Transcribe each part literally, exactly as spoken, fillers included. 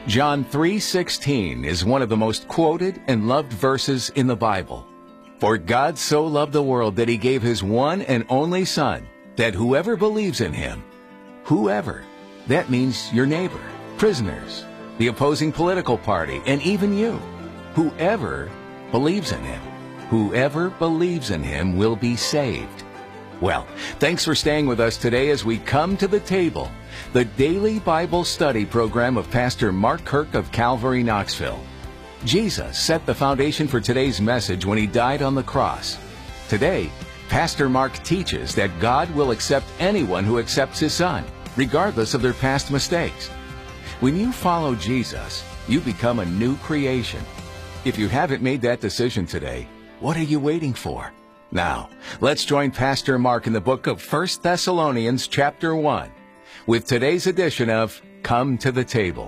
John three sixteen is one of the most quoted and loved verses in the Bible. For God so loved the world that he gave his one and only Son, that whoever believes in him, whoever, that means your neighbor, prisoners, the opposing political party, and even you, whoever believes in him, whoever believes in him will be saved. Well, thanks for staying with us today as we come to the table, the daily Bible study program of Pastor Mark Kirk of Calvary, Knoxville. Jesus set the foundation for today's message when he died on the cross. Today, Pastor Mark teaches that God will accept anyone who accepts his Son, regardless of their past mistakes. When you follow Jesus, you become a new creation. If you haven't made that decision today, what are you waiting for? Now, let's join Pastor Mark in the book of First Thessalonians chapter one with today's edition of Come to the Table.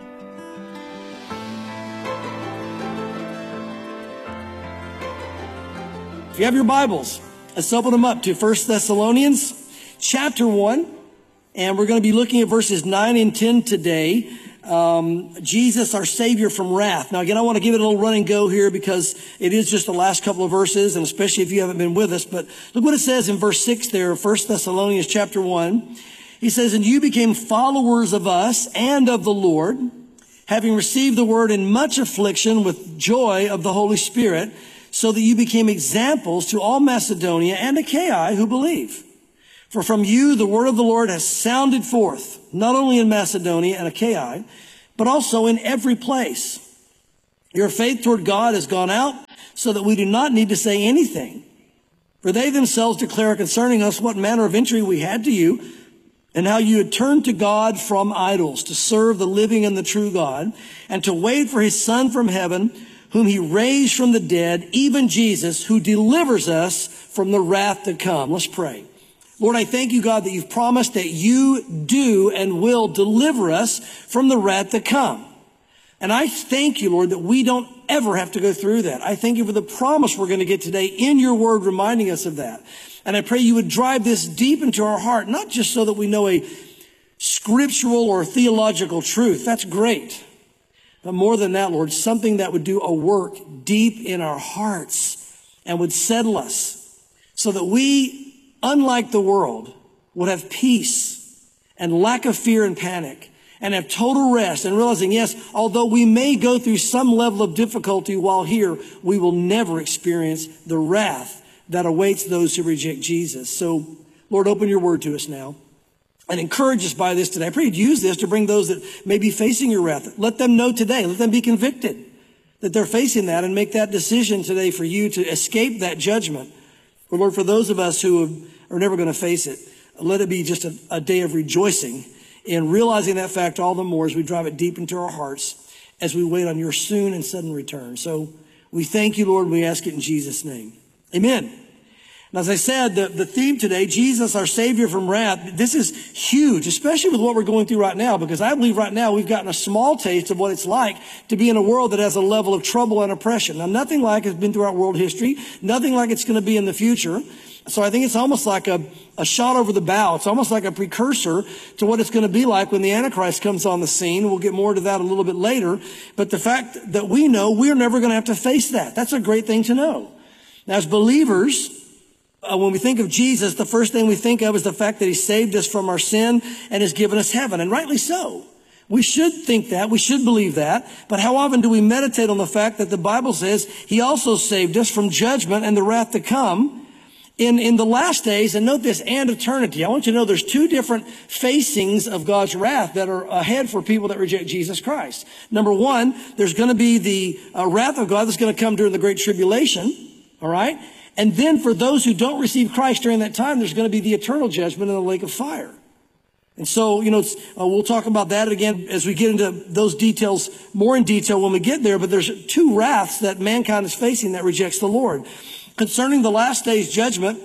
If you have your Bibles, let's open them up to First Thessalonians chapter one, and we're going to be looking at verses nine and ten today. Um, Jesus, our Savior from wrath. Now, again, I want to give it a little run and go here because it is just the last couple of verses, and especially if you haven't been with us. But look what it says in verse six there, First Thessalonians chapter one. He says, "And you became followers of us and of the Lord, having received the word in much affliction with joy of the Holy Spirit, so that you became examples to all Macedonia and Achaia who believe. For from you the word of the Lord has sounded forth, not only in Macedonia and Achaia, but also in every place. Your faith toward God has gone out, so that we do not need to say anything. For they themselves declare concerning us what manner of entry we had to you, and how you had turned to God from idols, to serve the living and the true God, and to wait for his Son from heaven, whom he raised from the dead, even Jesus, who delivers us from the wrath to come." Let's pray. Lord, I thank you, God, that you've promised that you do and will deliver us from the wrath to come. And I thank you, Lord, that we don't ever have to go through that. I thank you for the promise we're going to get today in your word reminding us of that. And I pray you would drive this deep into our heart, not just so that we know a scriptural or theological truth. That's great. But more than that, Lord, something that would do a work deep in our hearts and would settle us so that we, unlike the world, would have peace and lack of fear and panic and have total rest and realizing, yes, although we may go through some level of difficulty while here, we will never experience the wrath that awaits those who reject Jesus. So, Lord, open your word to us now and encourage us by this today. I pray you'd use this to bring those that may be facing your wrath. Let them know today. Let them be convicted that they're facing that and make that decision today for you to escape that judgment. But Lord, for those of us who are never going to face it, let it be just a, a day of rejoicing in realizing that fact all the more as we drive it deep into our hearts as we wait on your soon and sudden return. So we thank you, Lord, and we ask it in Jesus' name. Amen. And as I said, the, the theme today, Jesus, our Savior from wrath, this is huge, especially with what we're going through right now, because I believe right now we've gotten a small taste of what it's like to be in a world that has a level of trouble and oppression. Now, nothing like has been throughout world history, nothing like it's going to be in the future. So I think it's almost like a, a shot over the bow. It's almost like a precursor to what it's going to be like when the Antichrist comes on the scene. We'll get more to that a little bit later. But the fact that we know we're never going to have to face that, that's a great thing to know. Now, as believers, Uh, when we think of Jesus, the first thing we think of is the fact that he saved us from our sin and has given us heaven, and rightly so. We should think that. We should believe that. But how often do we meditate on the fact that the Bible says he also saved us from judgment and the wrath to come in, in the last days, and note this, and eternity. I want you to know there's two different facings of God's wrath that are ahead for people that reject Jesus Christ. Number one, there's going to be the uh, wrath of God that's going to come during the Great Tribulation, all right? And then for those who don't receive Christ during that time, there's going to be the eternal judgment in the lake of fire. And so, you know, it's, uh, we'll talk about that again as we get into those details more in detail when we get there. But there's two wraths that mankind is facing that rejects the Lord. Concerning the last day's judgment,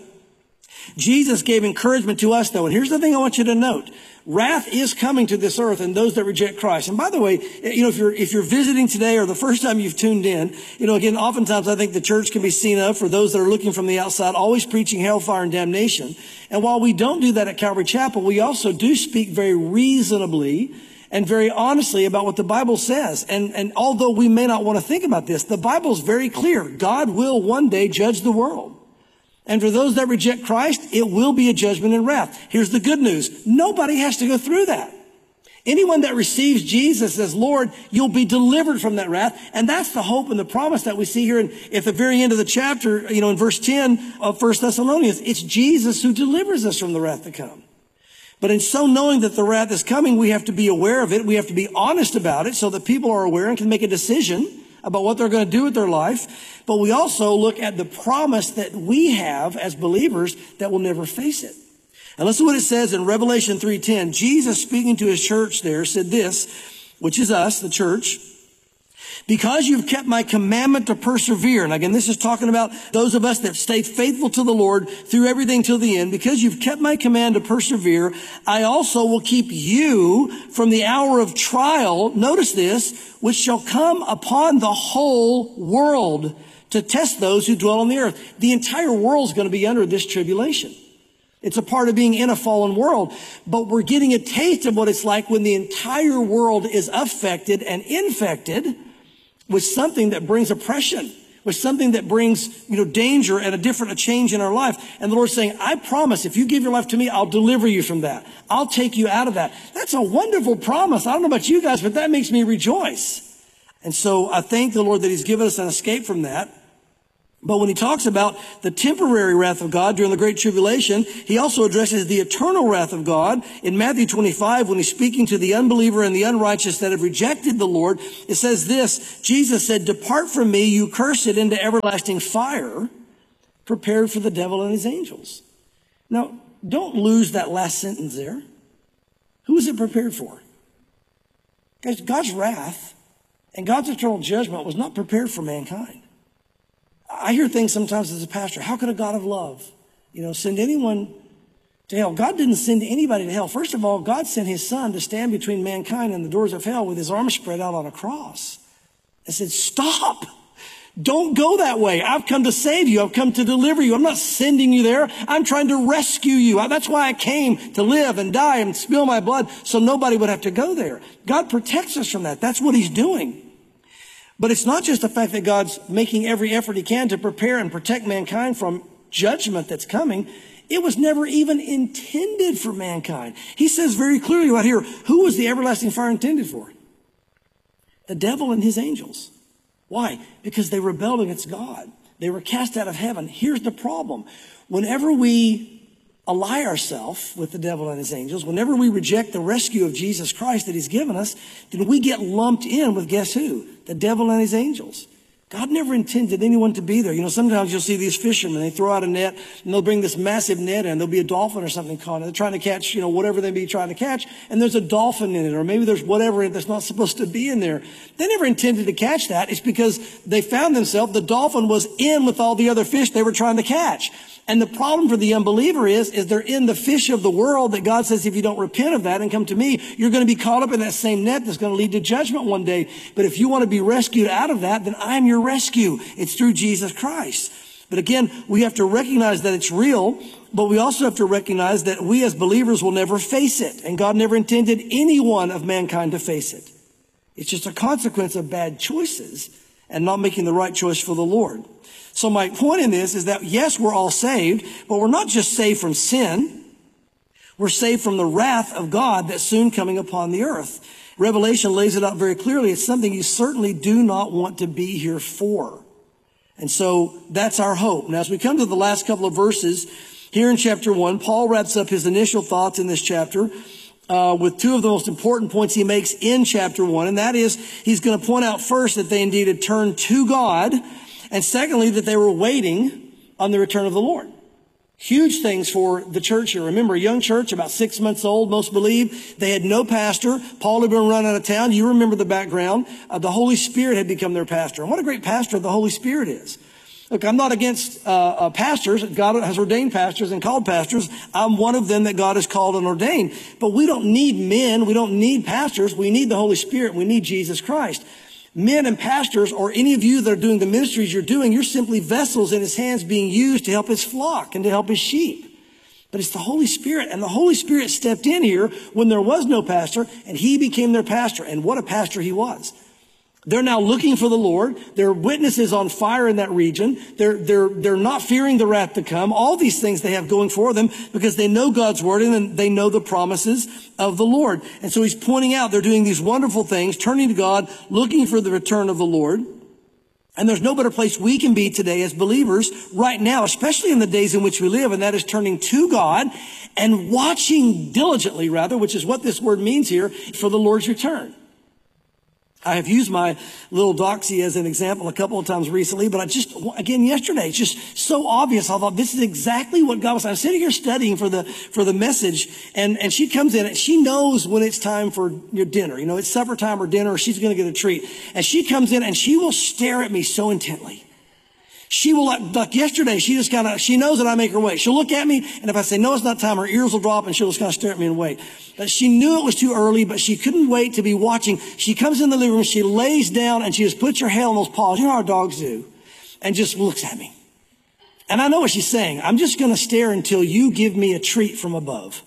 Jesus gave encouragement to us, though. And here's the thing I want you to note. Wrath is coming to this earth and those that reject Christ. And by the way, you know, if you're, if you're visiting today or the first time you've tuned in, you know, again, oftentimes I think the church can be seen of, for those that are looking from the outside, always preaching hellfire and damnation. And while we don't do that at Calvary Chapel, we also do speak very reasonably and very honestly about what the Bible says. And, and although we may not want to think about this, the Bible's very clear. God will one day judge the world. And for those that reject Christ, it will be a judgment and wrath. Here's the good news. Nobody has to go through that. Anyone that receives Jesus as Lord, you'll be delivered from that wrath. And that's the hope and the promise that we see here in, at the very end of the chapter, you know, in verse ten of First Thessalonians. It's Jesus who delivers us from the wrath to come. But in so knowing that the wrath is coming, we have to be aware of it. We have to be honest about it so that people are aware and can make a decision about what they're going to do with their life. But we also look at the promise that we have as believers that will never face it. And listen to what it says in Revelation three ten. Jesus, speaking to his church there, said this, which is us, the church. Because you've kept my commandment to persevere. And again, this is talking about those of us that stay faithful to the Lord through everything till the end. Because you've kept my command to persevere, I also will keep you from the hour of trial. Notice this, which shall come upon the whole world to test those who dwell on the earth. The entire world is going to be under this tribulation. It's a part of being in a fallen world, but we're getting a taste of what it's like when the entire world is affected and infected with something that brings oppression, with something that brings, you know, danger and a different, a change in our life. And the Lord's saying, I promise if you give your life to me, I'll deliver you from that. I'll take you out of that. That's a wonderful promise. I don't know about you guys, but that makes me rejoice. And so I thank the Lord that he's given us an escape from that. But when he talks about the temporary wrath of God during the Great Tribulation, he also addresses the eternal wrath of God. In Matthew twenty-five, when he's speaking to the unbeliever and the unrighteous that have rejected the Lord, it says this, Jesus said, depart from me, you cursed, into everlasting fire, prepared for the devil and his angels. Now, don't lose that last sentence there. Who is it prepared for? Guys, God's wrath and God's eternal judgment was not prepared for mankind. I hear things sometimes as a pastor. How could a God of love, you know, send anyone to hell? God didn't send anybody to hell. First of all, God sent his son to stand between mankind and the doors of hell with his arms spread out on a cross and said, stop. Don't go that way. I've come to save you. I've come to deliver you. I'm not sending you there. I'm trying to rescue you. That's why I came to live and die and spill my blood so nobody would have to go there. God protects us from that. That's what he's doing. But it's not just the fact that God's making every effort he can to prepare and protect mankind from judgment that's coming. It was never even intended for mankind. He says very clearly right here, who was the everlasting fire intended for? The devil and his angels. Why? Because they rebelled against God. They were cast out of heaven. Here's the problem. Whenever we ally ourselves with the devil and his angels, whenever we reject the rescue of Jesus Christ that he's given us, then we get lumped in with guess who? The devil and his angels. God never intended anyone to be there. You know, sometimes you'll see these fishermen, they throw out a net and they'll bring this massive net in. There'll be a dolphin or something caught. They're trying to catch, you know, whatever they be trying to catch. And there's a dolphin in it, or maybe there's whatever that's not supposed to be in there. They never intended to catch that. It's because they found themselves, the dolphin was in with all the other fish they were trying to catch. And the problem for the unbeliever is, is they're in the fish of the world that God says, if you don't repent of that and come to me, you're going to be caught up in that same net that's going to lead to judgment one day. But if you want to be rescued out of that, then I'm your rescue. It's through Jesus Christ. But again, we have to recognize that it's real, but we also have to recognize that we as believers will never face it. And God never intended any one of mankind to face it. It's just a consequence of bad choices and not making the right choice for the Lord. So my point in this is that, yes, we're all saved, but we're not just saved from sin. We're saved from the wrath of God that's soon coming upon the earth. Revelation lays it out very clearly. It's something you certainly do not want to be here for. And so that's our hope. Now, as we come to the last couple of verses here in chapter one, Paul wraps up his initial thoughts in this chapter uh, with two of the most important points he makes in chapter one. And that is, he's going to point out first that they indeed had turned to God, and secondly, that they were waiting on the return of the Lord. Huge things for the church here. Remember, a young church, about six months old, most believe. They had no pastor. Paul had been run out of town. You remember the background. Uh, the Holy Spirit had become their pastor. And what a great pastor the Holy Spirit is. Look, I'm not against uh, uh, pastors. God has ordained pastors and called pastors. I'm one of them that God has called and ordained. But we don't need men. We don't need pastors. We need the Holy Spirit. We need Jesus Christ. Men and pastors, or any of you that are doing the ministries you're doing, you're simply vessels in his hands being used to help his flock and to help his sheep. But it's the Holy Spirit. And the Holy Spirit stepped in here when there was no pastor, and he became their pastor. And what a pastor he was. They're now looking for the Lord. Their witness is on fire in that region. They're, they're, they're not fearing the wrath to come. All these things they have going for them because they know God's word and they know the promises of the Lord. And so he's pointing out they're doing these wonderful things, turning to God, looking for the return of the Lord. And there's no better place we can be today as believers right now, especially in the days in which we live, and that is turning to God and watching diligently, rather, which is what this word means here, for the Lord's return. I have used my little doxy as an example a couple of times recently, but I just, again, yesterday, it's just so obvious. I thought this is exactly what God was. I'm sitting here studying for the, for the message, and, and she comes in and she knows when it's time for your dinner. You know, it's supper time or dinner, or she's going to get a treat. And she comes in and she will stare at me so intently. She will, like, like yesterday, she just kind of, she knows that I make her wait. She'll look at me, and if I say, no, it's not time, her ears will drop, and she'll just kind of stare at me and wait. But she knew it was too early, but she couldn't wait to be watching. She comes in the living room, she lays down, and she just puts her head on those paws, you know how our dogs do, and just looks at me. And I know what she's saying. I'm just going to stare until you give me a treat from above.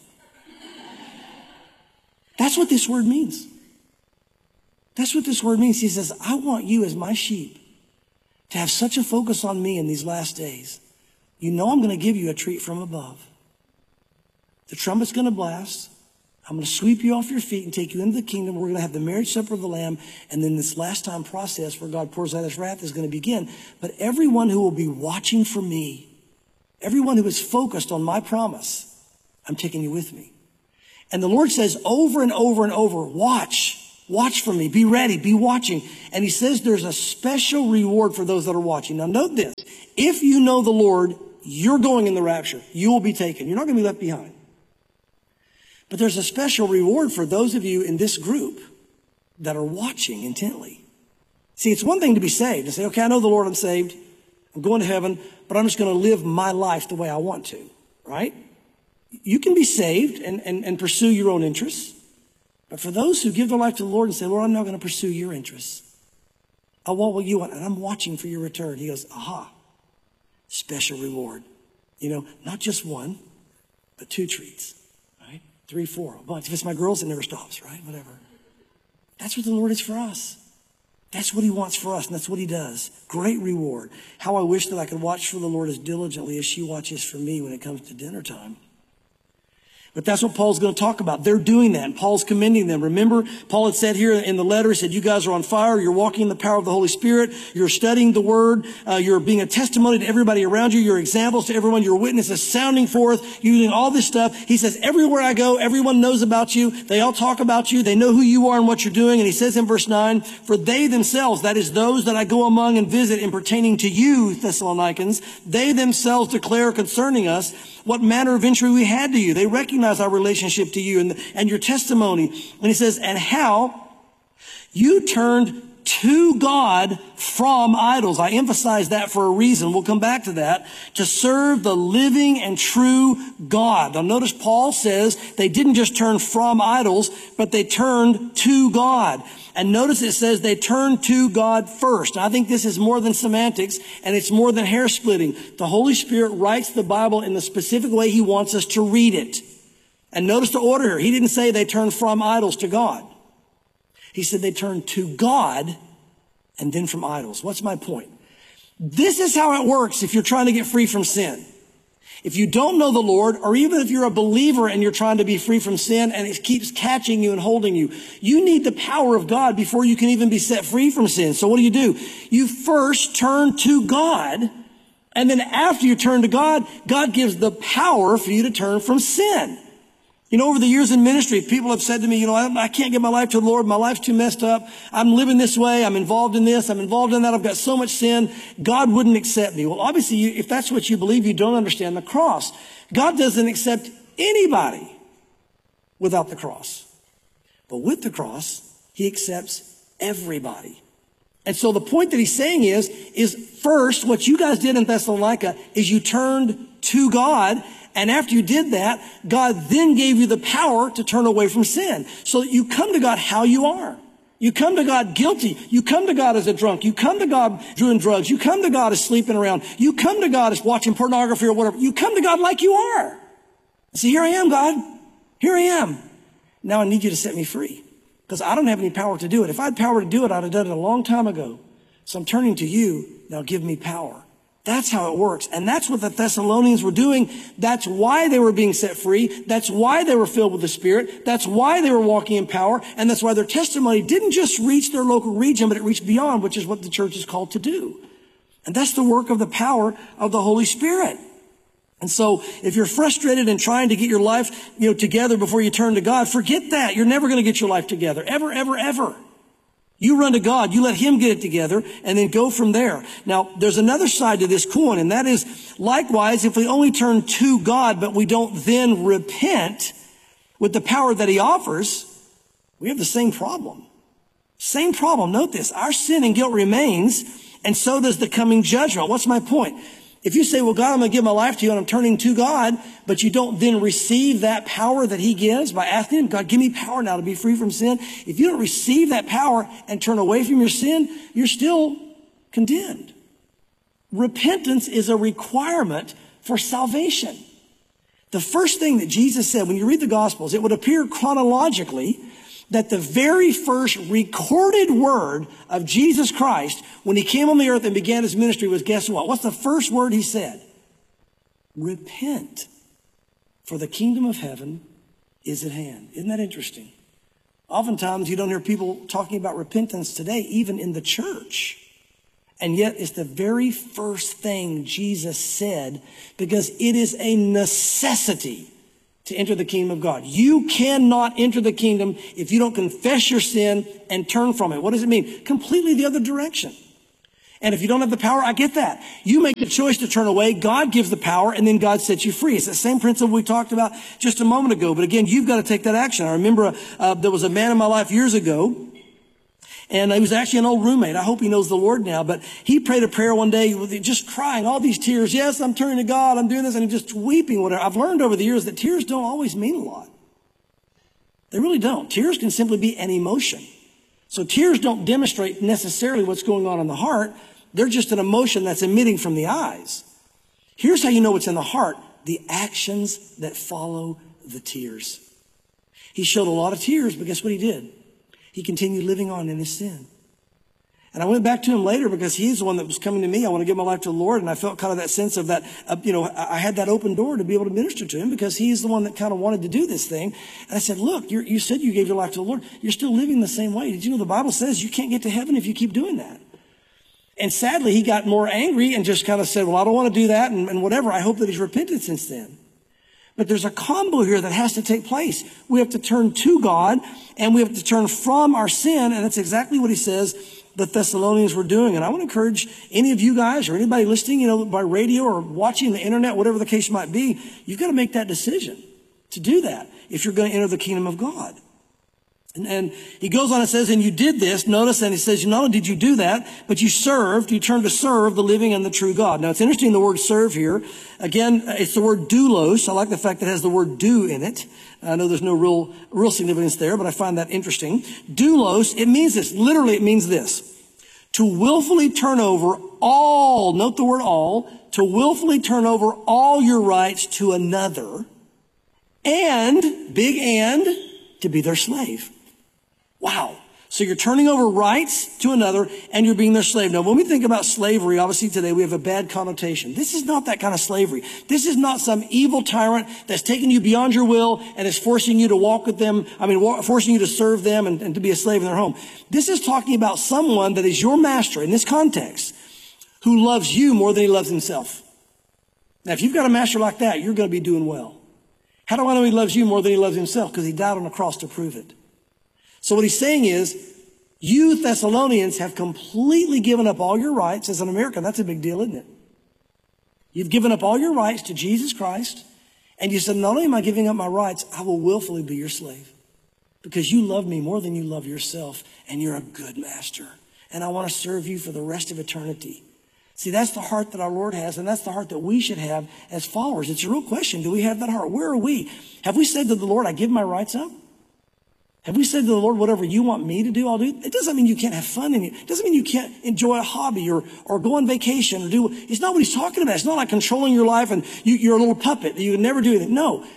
That's what this word means. That's what this word means. He says, I want you as my sheep to have such a focus on me in these last days. You know I'm going to give you a treat from above. The trumpet's going to blast. I'm going to sweep you off your feet and take you into the kingdom. We're going to have the marriage supper of the Lamb. And then this last time process where God pours out his wrath is going to begin. But everyone who will be watching for me, everyone who is focused on my promise, I'm taking you with me. And the Lord says over and over and over, watch. Watch for me. Be ready. Be watching. And he says there's a special reward for those that are watching. Now note this. If you know the Lord, you're going in the rapture. You will be taken. You're not going to be left behind. But there's a special reward for those of you in this group that are watching intently. See, it's one thing to be saved. To say, okay, I know the Lord, I'm saved. I'm going to heaven, but I'm just going to live my life the way I want to. Right? You can be saved and, and, and pursue your own interests. But for those who give their life to the Lord and say, Lord, I'm not going to pursue your interests. I want what you want, and I'm watching for your return. He goes, aha, special reward. You know, not just one, but two treats, right? Three, four, a bunch. If it's my girls, it never stops, right? Whatever. That's what the Lord is for us. That's what he wants for us, and that's what he does. Great reward. How I wish that I could watch for the Lord as diligently as she watches for me when it comes to dinner time. But that's what Paul's going to talk about. They're doing that, and Paul's commending them. Remember, Paul had said here in the letter, he said, you guys are on fire. You're walking in the power of the Holy Spirit. You're studying the word. Uh, you're being a testimony to everybody around you. You're examples to everyone. Your witnesses sounding forth. You're doing all this stuff. He says, everywhere I go, everyone knows about you. They all talk about you. They know who you are and what you're doing. And he says in verse nine, for they themselves, that is those that I go among and visit in pertaining to you, Thessalonians, they themselves declare concerning us what manner of entry we had to you. They recognize our relationship to you and, and your testimony. And he says, and how you turned to God from idols. I emphasize that for a reason. We'll come back to that. To serve the living and true God. Now notice Paul says they didn't just turn from idols, but they turned to God. And notice it says they turned to God first. Now, I think this is more than semantics, and it's more than hair splitting. The Holy Spirit writes the Bible in the specific way he wants us to read it. And notice the order here. He didn't say they turned from idols to God. He said they turned to God and then from idols. What's my point? This is how it works if you're trying to get free from sin. If you don't know the Lord, or even if you're a believer and you're trying to be free from sin and it keeps catching you and holding you, you need the power of God before you can even be set free from sin. So what do you do? You first turn to God, and then after you turn to God, God gives the power for you to turn from sin. You know, over the years in ministry, people have said to me, you know, I, I can't give my life to the Lord. My life's too messed up. I'm living this way. I'm involved in this. I'm involved in that. I've got so much sin. God wouldn't accept me. Well, obviously, you, if that's what you believe, you don't understand the cross. God doesn't accept anybody without the cross. But with the cross, he accepts everybody. And so the point that he's saying is, is first, what you guys did in Thessalonica is you turned to God. And after you did that, God then gave you the power to turn away from sin. So that you come to God how you are. You come to God guilty. You come to God as a drunk. You come to God doing drugs. You come to God as sleeping around. You come to God as watching pornography or whatever. You come to God like you are. I say, here I am, God. Here I am. Now I need you to set me free because I don't have any power to do it. If I had power to do it, I'd have done it a long time ago. So I'm turning to you. Now give me power. That's how it works. And that's what the Thessalonians were doing. That's why they were being set free. That's why they were filled with the Spirit. That's why they were walking in power. And that's why their testimony didn't just reach their local region, but it reached beyond, which is what the church is called to do. And that's the work of the power of the Holy Spirit. And so if you're frustrated and trying to get your life, you know, together before you turn to God, forget that. You're never going to get your life together. Ever, ever, ever. You run to God, you let Him get it together, and then go from there. Now, there's another side to this coin, and that is, likewise, if we only turn to God, but we don't then repent with the power that He offers, we have the same problem. Same problem. Note this. Our sin and guilt remains, and so does the coming judgment. What's my point? If you say, well, God, I'm going to give my life to you, and I'm turning to God, but you don't then receive that power that He gives by asking Him, God, give me power now to be free from sin. If you don't receive that power and turn away from your sin, you're still condemned. Repentance is a requirement for salvation. The first thing that Jesus said, when you read the Gospels, it would appear chronologically that the very first recorded word of Jesus Christ when He came on the earth and began His ministry was, guess what? What's the first word He said? Repent, for the kingdom of heaven is at hand. Isn't that interesting? Oftentimes you don't hear people talking about repentance today, even in the church. And yet it's the very first thing Jesus said, because it is a necessity to enter the kingdom of God. You cannot enter the kingdom if you don't confess your sin and turn from it. What does it mean? Completely the other direction. And if you don't have the power, I get that. You make the choice to turn away. God gives the power, and then God sets you free. It's the same principle we talked about just a moment ago. But again, you've got to take that action. I remember uh, uh, there was a man in my life years ago, and he was actually an old roommate. I hope he knows the Lord now. But he prayed a prayer one day, with just crying, all these tears. Yes, I'm turning to God. I'm doing this. And just weeping, whatever. I've learned over the years that tears don't always mean a lot. They really don't. Tears can simply be an emotion. So tears don't demonstrate necessarily what's going on in the heart. They're just an emotion that's emitting from the eyes. Here's how you know what's in the heart. The actions that follow the tears. He showed a lot of tears, but guess what he did? He continued living on in his sin. And I went back to him later because he's the one that was coming to me. I want to give my life to the Lord. And I felt kind of that sense of that, uh, you know, I had that open door to be able to minister to him because he's the one that kind of wanted to do this thing. And I said, look, you're, you said you gave your life to the Lord. You're still living the same way. Did you know the Bible says you can't get to heaven if you keep doing that? And sadly, he got more angry and just kind of said, well, I don't want to do that and, and whatever. I hope that he's repented since then. But there's a combo here that has to take place. We have to turn to God and we have to turn from our sin. And that's exactly what he says the Thessalonians were doing. And I want to encourage any of you guys or anybody listening, you know, by radio or watching the internet, whatever the case might be, you've got to make that decision to do that if you're going to enter the kingdom of God. And, and he goes on and says, and you did this. Notice, and he says, not only did you do that, but you served, you turned to serve the living and the true God. Now, it's interesting the word serve here. Again, it's the word doulos. I like the fact that it has the word do in it. I know there's no real, real significance there, but I find that interesting. Doulos, it means this. Literally, it means this. To willfully turn over all, note the word all, to willfully turn over all your rights to another, and, big and, to be their slave. Wow. So you're turning over rights to another and you're being their slave. Now, when we think about slavery, obviously today we have a bad connotation. This is not that kind of slavery. This is not some evil tyrant that's taking you beyond your will and is forcing you to walk with them. I mean, forcing you to serve them and, and to be a slave in their home. This is talking about someone that is your master in this context who loves you more than he loves himself. Now, if you've got a master like that, you're going to be doing well. How do I know he loves you more than he loves himself? Because he died on the cross to prove it. So what he's saying is, you Thessalonians have completely given up all your rights. As an American, that's a big deal, isn't it? You've given up all your rights to Jesus Christ. And you said, not only am I giving up my rights, I will willfully be your slave. Because you love me more than you love yourself. And you're a good master. And I want to serve you for the rest of eternity. See, that's the heart that our Lord has. And that's the heart that we should have as followers. It's a real question. Do we have that heart? Where are we? Have we said to the Lord, I give my rights up? Have we said to the Lord, whatever you want me to do, I'll do? It doesn't mean you can't have fun in it. It doesn't mean you can't enjoy a hobby or, or go on vacation or do, it's not what he's talking about. It's not like controlling your life and you, you're a little puppet that you can never do anything. No.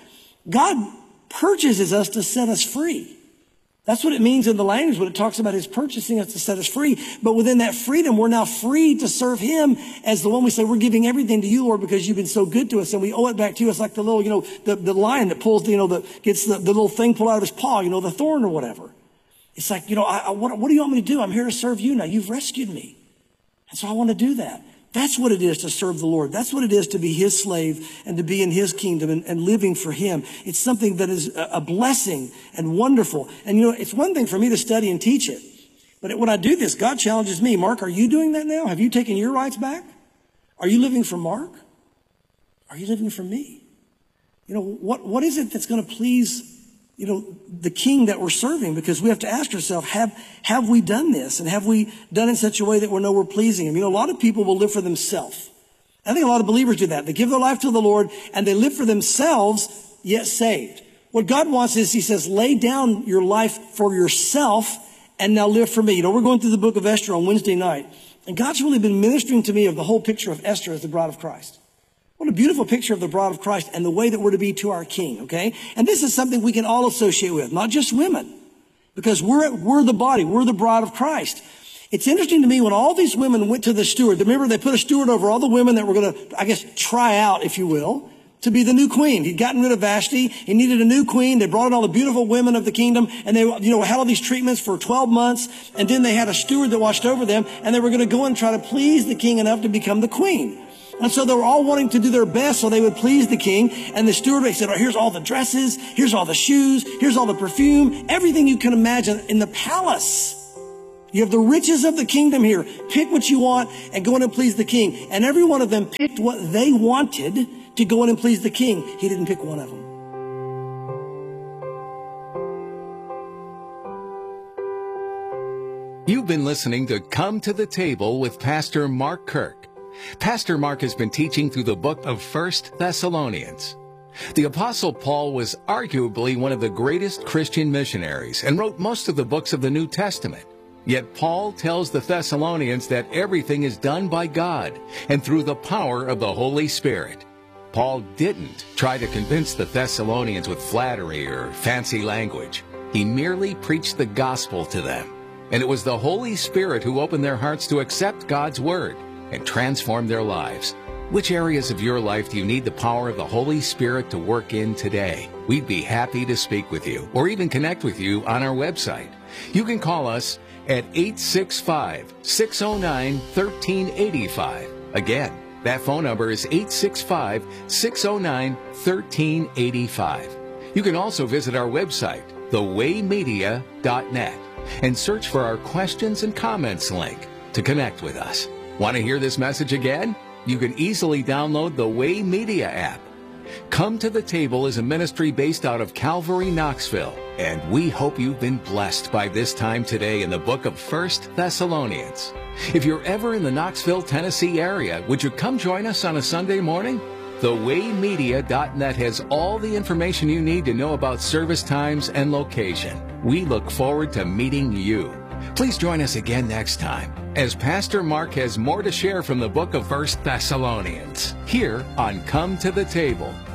God purchases us to set us free. That's what it means in the language when it talks about his purchasing us to set us free. But within that freedom, we're now free to serve him as the one we say, we're giving everything to you, Lord, because you've been so good to us and we owe it back to you. It's like the little, you know, the, the lion that pulls, you know, the, gets the, the little thing pulled out of his paw, you know, the thorn or whatever. It's like, you know, I, I, what, what do you want me to do? I'm here to serve you now. You've rescued me. And so I want to do that. That's what it is to serve the Lord. That's what it is to be his slave and to be in his kingdom and, and living for him. It's something that is a, a blessing and wonderful. And you know, it's one thing for me to study and teach it. But when I do this, God challenges me. Mark, are you doing that now? Have you taken your rights back? Are you living for Mark? Are you living for me? You know, what, what is it that's going to please you know, the king that we're serving? Because we have to ask ourselves, have, have we done this? And have we done it in such a way that we know we're pleasing him? You know, a lot of people will live for themselves. I think a lot of believers do that. They give their life to the Lord and they live for themselves, yet saved. What God wants is, he says, lay down your life for yourself and now live for me. You know, we're going through the book of Esther on Wednesday night. And God's really been ministering to me of the whole picture of Esther as the bride of Christ. What a beautiful picture of the bride of Christ and the way that we're to be to our king, okay? And this is something we can all associate with, not just women, because we're, we're the body, we're the bride of Christ. It's interesting to me when all these women went to the steward. Remember, they put a steward over all the women that were going to, I guess, try out, if you will, to be the new queen. He'd gotten rid of Vashti. He needed a new queen. They brought in all the beautiful women of the kingdom, and they, you know, had all these treatments for twelve months. And then they had a steward that watched over them, and they were going to go and try to please the king enough to become the queen. And so they were all wanting to do their best so they would please the king. And the steward said, oh, here's all the dresses, here's all the shoes, here's all the perfume, everything you can imagine in the palace. You have the riches of the kingdom here. Pick what you want and go in and please the king. And every one of them picked what they wanted to go in and please the king. He didn't pick one of them. You've been listening to Come to the Table with Pastor Mark Kirk. Pastor Mark has been teaching through the book of First Thessalonians. The Apostle Paul was arguably one of the greatest Christian missionaries and wrote most of the books of the New Testament. Yet Paul tells the Thessalonians that everything is done by God and through the power of the Holy Spirit. Paul didn't try to convince the Thessalonians with flattery or fancy language. He merely preached the gospel to them. And it was the Holy Spirit who opened their hearts to accept God's word and transform their lives. Which areas of your life do you need the power of the Holy Spirit to work in today? We'd be happy to speak with you or even connect with you on our website. You can call us at eight six five, six oh nine, one three eight five. Again, that phone number is eight six five, six oh nine, one three eight five. You can also visit our website, the way media dot net, and search for our questions and comments link to connect with us. Want to hear this message again? You can easily download the Way Media app. Come to the Table is a ministry based out of Calvary, Knoxville, and we hope you've been blessed by this time today in the book of First Thessalonians. If you're ever in the Knoxville, Tennessee area, would you come join us on a Sunday morning? the way media dot net has all the information you need to know about service times and location. We look forward to meeting you. Please join us again next time as Pastor Mark has more to share from the book of First Thessalonians here on Come to the Table.